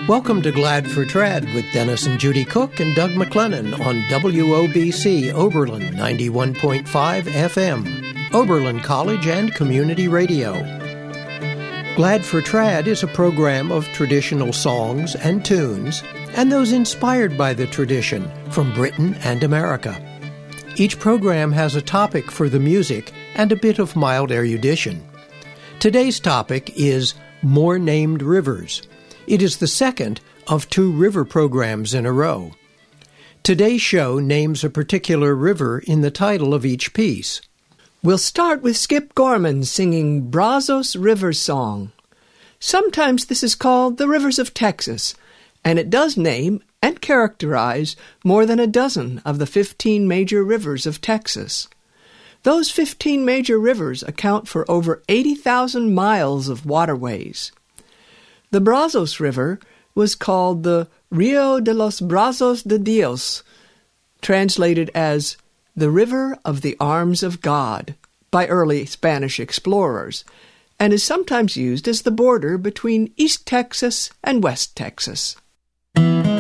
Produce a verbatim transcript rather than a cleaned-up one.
Welcome to Glad for Trad with Dennis and Judy Cook and Doug McLennan on W O B C Oberlin ninety-one point five F M, Oberlin College and Community Radio. Glad for Trad is a program of traditional songs and tunes and those inspired by the tradition from Britain and America. Each program has a topic for the music and a bit of mild erudition. Today's topic is More Named Rivers. It is the second of two river programs in a row. Today's show names a particular river in the title of each piece. We'll start with Skip Gorman singing Brazos River Song. Sometimes this is called the Rivers of Texas, and it does name and characterize more than a dozen of the fifteen major rivers of Texas. Those fifteen major rivers account for over eighty thousand miles of waterways. The Brazos River was called the Rio de los Brazos de Dios, translated as the River of the Arms of God by early Spanish explorers, and is sometimes used as the border between East Texas and West Texas.